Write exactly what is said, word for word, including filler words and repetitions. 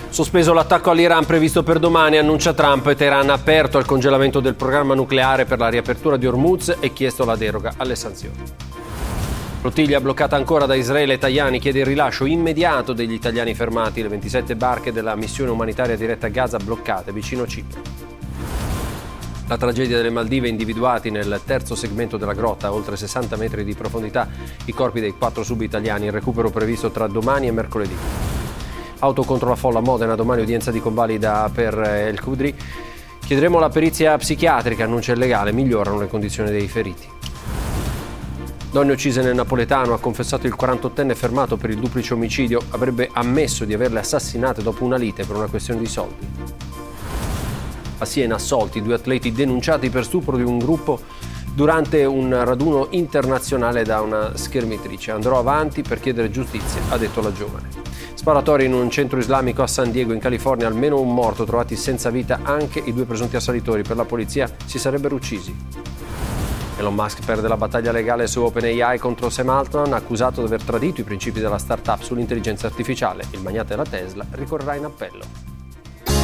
Sospeso l'attacco all'Iran previsto per domani, annuncia Trump. Teheran ha aperto al congelamento del programma nucleare per la riapertura di Hormuz e chiesto la deroga alle sanzioni. Flottiglia bloccata ancora da Israele. Tajani chiede il rilascio immediato degli italiani fermati. Le ventisette barche della missione umanitaria diretta a Gaza bloccate vicino Cipro. La tragedia delle Maldive, individuati nel terzo segmento della grotta a oltre sessanta metri di profondità i corpi dei quattro sub-italiani. Il recupero previsto tra domani e mercoledì. Auto contro la folla a Modena, domani udienza di convalida per El Khudri. Chiederemo la perizia psichiatrica, annuncia il legale, migliorano le condizioni dei feriti. Donne uccise nel napoletano, ha confessato il quarantottenne fermato per il duplice omicidio, avrebbe ammesso di averle assassinate dopo una lite per una questione di soldi. A Siena assolti due atleti denunciati per stupro di un gruppo durante un raduno internazionale da una schermitrice. Andrò avanti per chiedere giustizia, ha detto la giovane. Sparatorie in un centro islamico a San Diego, in California, almeno un morto, trovati senza vita anche i due presunti assalitori. Per la polizia si sarebbero uccisi. Elon Musk perde la battaglia legale su OpenAI contro Sam Altman, accusato di aver tradito i principi della startup sull'intelligenza artificiale. Il magnate della Tesla ricorrerà in appello.